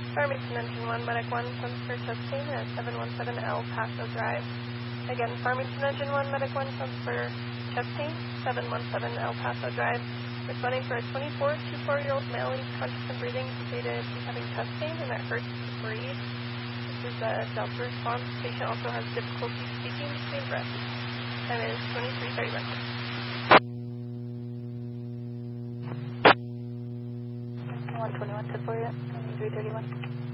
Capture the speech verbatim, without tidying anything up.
Farmington Engine one, Medic one, comes for testing at seven one seven El Paso Drive. Again, Farmington Engine one, Medic one, comes for testing, seven one seven El Paso Drive. Responding for a twenty-four, twenty-four-year-old male, he's conscious and breathing, stated he's having testing and that hurts to breathe. This is a Delta response. Patient also has difficulty speaking between breaths. Time is twenty-three thirty-one. one twenty-one to four, twenty-three thirty-one.